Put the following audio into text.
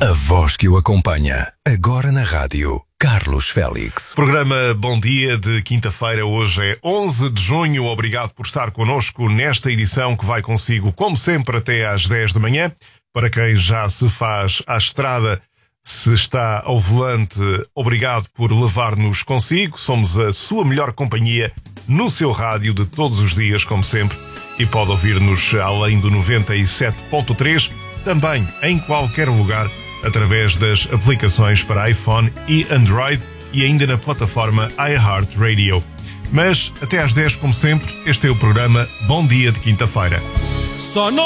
A voz que o acompanha, agora na rádio, Carlos Félix. Programa Bom Dia de quinta-feira, hoje é 11 de junho. Obrigado por estar connosco nesta edição que vai consigo, como sempre, até às 10 da manhã. Para quem já se faz à estrada, se está ao volante, obrigado por levar-nos consigo. Somos a sua melhor companhia no seu rádio de todos os dias, como sempre. E pode ouvir-nos além do 97.3, também em qualquer lugar, através das aplicações para iPhone e Android e ainda na plataforma iHeartRadio. Mas até às 10, como sempre, este é o programa Bom Dia de quinta-feira.